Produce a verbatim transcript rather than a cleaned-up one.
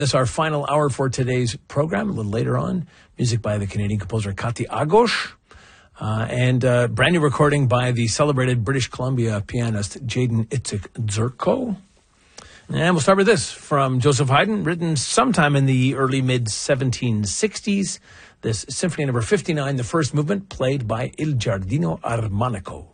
This is our final hour for today's program. A little later on, music by the Canadian composer Kati Agos, uh, and uh, brand new recording by the celebrated British Columbia pianist Jaden Itzik Dzurko. And we'll start with this from Joseph Haydn, written sometime in the early mid seventeen sixties. This Symphony number fifty-nine, the first movement, played by Il Giardino Armonico.